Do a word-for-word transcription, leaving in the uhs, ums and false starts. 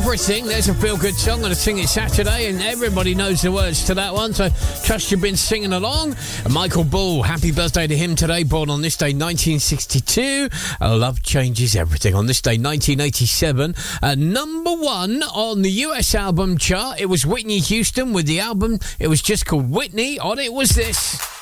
Everything. There's a feel-good song. I'm going to sing it Saturday, and everybody knows the words to that one, so trust you've been singing along. And Michael Bull, happy birthday to him today, born on this day, nineteen sixty-two. Uh, Love Changes Everything. On this day, nineteen eighty-seven, uh, number one on the U S album chart. It was Whitney Houston with the album. It was just called Whitney. On it was this.